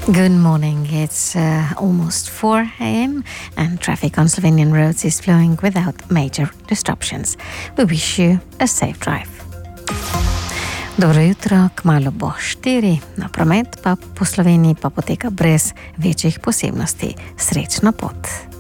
Good morning. It's almost 4 a.m. and traffic on Slovenian roads is flowing without major disruptions. We wish you a safe drive. Dobro jutro, kmalu bo 4, na promet pa po Sloveniji pa poteka brez večjih posebnosti. Srečno pot!